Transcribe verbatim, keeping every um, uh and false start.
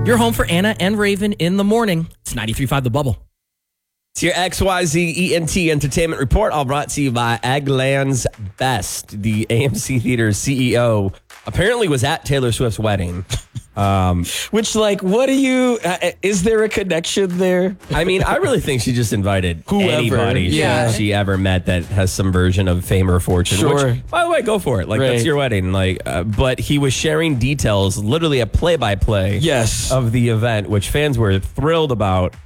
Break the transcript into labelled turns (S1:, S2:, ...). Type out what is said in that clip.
S1: Your home for Anna and Raven in the morning. It's ninety-three point five The Bubble.
S2: It's your X Y Z E N T Entertainment Report, all brought to you by Eggland's Best. The A M C Theater's C E O apparently was at Taylor Swift's wedding.
S3: Um, Which, like, what do you, uh, is there a connection there?
S2: I mean, I really think she just invited
S3: Whoever.
S2: anybody
S3: Yeah.
S2: she, she ever met that has some version of fame or fortune.
S3: Sure.
S2: Which, by the way, go for it. Like,
S3: Right.
S2: that's your wedding. Like, uh, but he was sharing details, literally a play-by-play
S3: Yes.
S2: of the event, which fans were thrilled about.